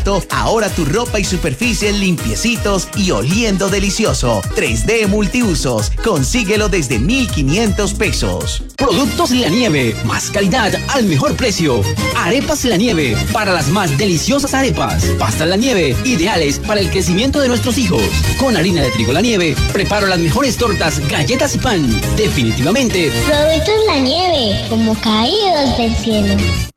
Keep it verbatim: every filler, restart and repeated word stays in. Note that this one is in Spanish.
barato, ahora tu ropa y superficies limpiecitos y oliendo delicioso. tres D Multiusos, consíguelo desde mil quinientos pesos. Productos La Nieve, más calidad al mejor precio. Arepas La Nieve, para las más deliciosas arepas. Pastas La Nieve, ideales para el crecimiento de nuestros hijos. Con harina de trigo La Nieve, preparo las mejores tortas, galletas y pan. Definitivamente, Productos La Nieve, como caídos del cielo.